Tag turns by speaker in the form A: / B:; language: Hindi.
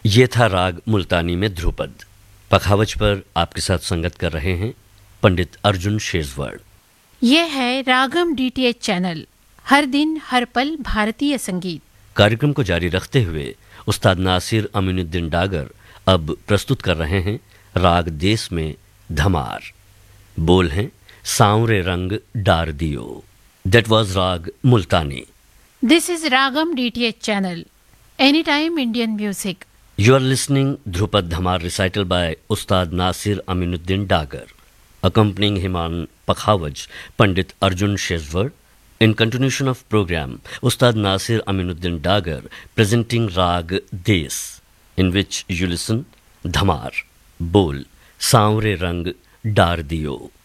A: ये था राग मुल्तानी में ध्रुपद। पखावज पर आपके साथ संगत कर रहे हैं पंडित अर्जुन शेजवड़।
B: ये है रागम डीटीएच चैनल, हर दिन हर पल भारतीय संगीत।
A: कार्यक्रम को जारी रखते हुए उस्ताद नासिर अमीनुद्दीन डागर अब प्रस्तुत कर रहे हैं राग देस में धमार। बोल हैं सांवरे रंग डार दियो। दैट वाज राग मुल्तानी।
B: This is ragam DTH channel, any time Indian music.
A: You are listening Dhrupad Dhamar recital by Ustad Nasir Aminuddin Dagar. Accompanying him on Pakhavaj, Pandit Arjun Shezwar. In continuation of program, Ustad Nasir Aminuddin Dagar presenting Rag Des, in which you listen Dhamar, Bol, Saamre Rang Dar Diyo.